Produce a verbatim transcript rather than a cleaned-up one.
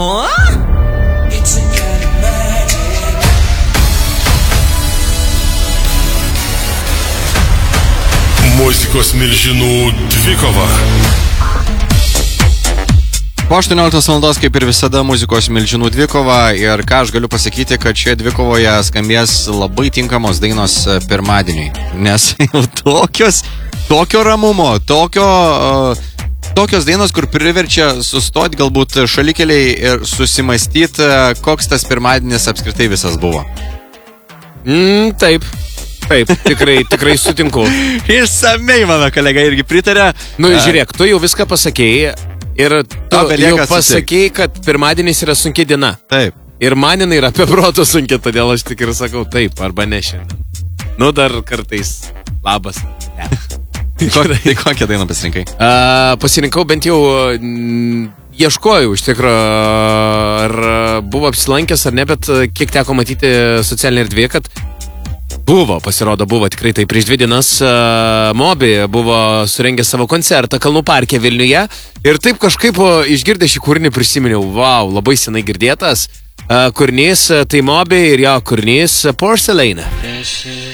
Muzikos milžinų dvikova. Po aštuonioliktos valandos, kaip ir visada, muzikos milžinų dvikova. Ir ką aš galiu pasakyti, kad šioje dvikovoje skambės labai tinkamos dainos pirmadieniui. Nes jau tokios, tokio ramumo, tokio, uh, tokios dainos, kur priverčia sustoti galbūt šalikeliai ir susimastyti, koks tas pirmadienis apskritai visas buvo. Mm, taip. Taip, tikrai, tikrai sutinku. Išsamei mano kolega irgi pritarė. Nu, žiūrėk, tu jau viską pasakėjai ir tu jau pasakėjai, kad pirmadienis yra sunki diena. Taip. Ir man jinai yra apie proto sunki, todėl aš tik ir sakau taip arba ne šiandien. Nu, dar kartais labas. Ne. Ko, tai kokią dainą pasirinkai? Uh, pasirinkau bent jau mm, ieškojau iš tikrųjų, ar buvo apsilankęs ar ne, bet kiek teko matyti socialinė erdvė, kad Buvo, pasirodo, buvo tikrai tai prieš dvi dienas uh, Mobi buvo surengęs savo koncertą Kalnų parke Vilniuje ir taip kažkaip išgirdę šį kūrinį prisiminiau, wow, labai senai girdėtas uh, kūrinys, tai Mobi ir jo kūrinys Porcelain.